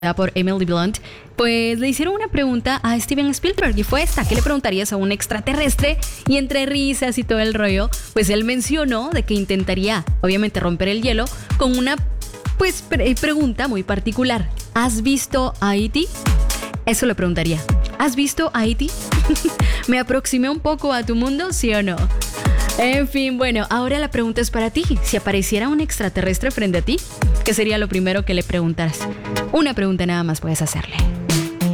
por Emily Blunt, pues le hicieron una pregunta a Steven Spielberg y fue esta: ¿qué le preguntarías a un extraterrestre? Y entre risas y todo el rollo, pues él mencionó de que intentaría, obviamente, romper el hielo con una pregunta muy particular. ¿Has visto a E.T.? Eso le preguntaría. ¿Has visto a E.T.? ¿Me aproximé un poco a tu mundo, sí o no? En fin, bueno, ahora la pregunta es para ti. Si apareciera un extraterrestre frente a ti, ¿qué sería lo primero que le preguntaras? Una pregunta nada más puedes hacerle.